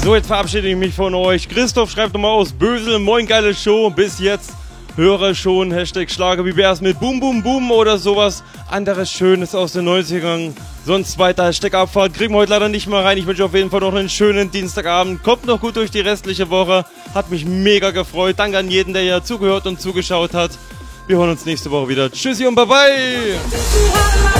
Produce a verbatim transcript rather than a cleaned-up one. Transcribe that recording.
So, jetzt verabschiede ich mich von euch. Christoph schreibt nochmal aus Bösel. Moin, geile Show. Bis jetzt höre schon. Hashtag Schlager. Wie wär's mit Boom Boom Boom oder sowas anderes Schönes aus den neunzigern? Sonst weiter Hashtag Abfahrt. Kriegen wir heute leider nicht mehr rein. Ich wünsche auf jeden Fall noch einen schönen Dienstagabend. Kommt noch gut durch die restliche Woche. Hat mich mega gefreut. Danke an jeden, der hier zugehört und zugeschaut hat. Wir hören uns nächste Woche wieder. Tschüssi und bye bye.